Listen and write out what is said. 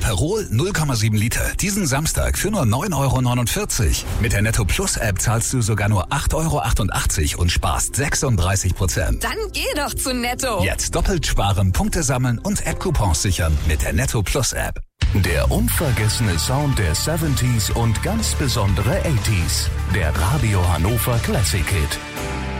Aperol 0,7 Liter. Diesen Samstag für nur 9,49 €. Mit der Netto Plus App zahlst du sogar nur 8,88 € und sparst 36%. Dann geh doch zu Netto. Jetzt doppelt sparen, Punkte sammeln und App-Coupons sichern mit der Netto Plus App. Der unvergessene Sound der 70s und ganz besondere 80s. Der Radio Hannover Classic Hit.